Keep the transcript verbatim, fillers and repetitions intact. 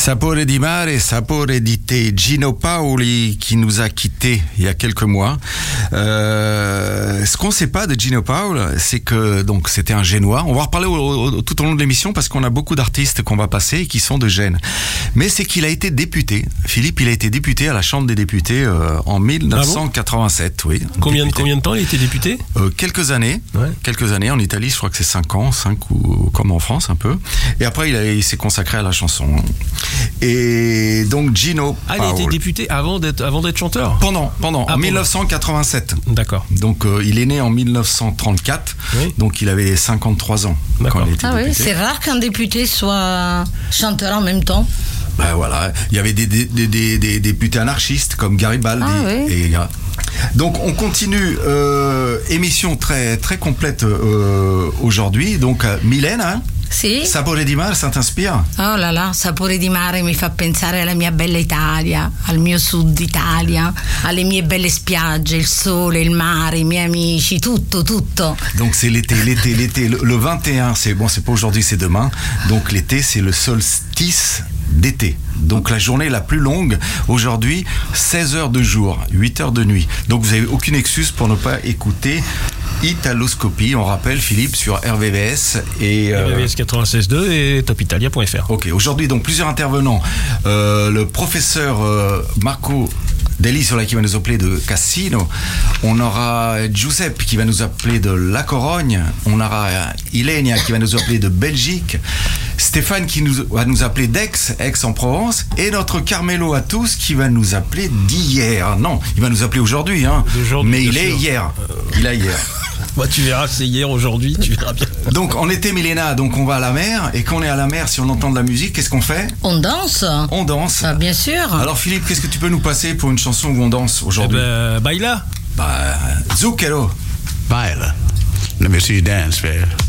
Sapore di mare, sapore di thé. Gino Paoli qui nous a quittés il y a quelques mois. Euh, ce qu'on ne sait pas de Gino Paoli, c'est que donc c'était un Génois. On va en reparler au, au, tout au long de l'émission parce qu'on a beaucoup d'artistes qu'on va passer et qui sont de Gênes. Mais c'est qu'il a été député. Philippe, il a été député à la Chambre des députés euh, en dix-neuf cent quatre-vingt-sept. Ah bon, oui. Combien de, combien de temps il a été député? euh, Quelques années. Ouais. Quelques années en Italie. Je crois que c'est cinq ans, cinq ou comme en France un peu. Et après, il, a, il s'est consacré à la chanson. Et donc Gino Ah, il Paoli. a été député avant d'être, avant d'être chanteur? Pendant, pendant, ah, en dix-neuf cent quatre-vingt-sept. D'accord. Donc euh, il est né en dix-neuf cent trente-quatre, oui. Donc il avait cinquante-trois ans. D'accord. Quand il était ah député. Oui, c'est rare qu'un député soit chanteur en même temps. Ben voilà, il y avait des, des, des, des, des députés anarchistes comme Garibaldi. Ah oui. Et, donc on continue, euh, émission très, très complète euh, aujourd'hui. Donc euh, Mylène, hein? Sì. Sapore di mare, ça t'inspire? Oh là là, Sapore di mare mi fa pensare alla mia bella Italia, al mio sud Italia, alle mie belle spiagge, il sole, il mare, i miei amici, tutto, tutto. Donc c'est l'été, l'été, l'été. Le, le vingt et un, c'est bon, c'est pas aujourd'hui, c'est demain. Donc l'été, c'est le solstice d'été. Donc la journée la plus longue aujourd'hui, seize heures de jour, huit heures de nuit. Donc vous n'avez aucune excuse pour ne pas écouter Italoscopie. On rappelle, Philippe, sur R V V S et euh... R V V S quatre-vingt-seize point deux et top italia point f r. Ok, aujourd'hui donc plusieurs intervenants. Euh, le professeur euh, Marco Dell'Isola qui va nous appeler de Cassino. On aura Giuseppe qui va nous appeler de La Corogne. On aura Ilenia qui va nous appeler de Belgique. Stéphane qui nous, va nous appeler d'Aix, Aix-en-Provence. Et notre Carmelo à tous qui va nous appeler d'hier. Non, il va nous appeler aujourd'hui, hein. Mais il est hier. Il est hier. Bah, tu verras, c'est hier, aujourd'hui, tu verras bien. Donc en été, Milena, donc on va à la mer. Et quand on est à la mer, si on entend de la musique, qu'est-ce qu'on fait? On danse. On danse. Ah, bien sûr. Alors Philippe, qu'est-ce que tu peux nous passer pour une chanson où on danse aujourd'hui? Eh ben, baila. Bah, Zucchero. Baila. Let me see you dance, man.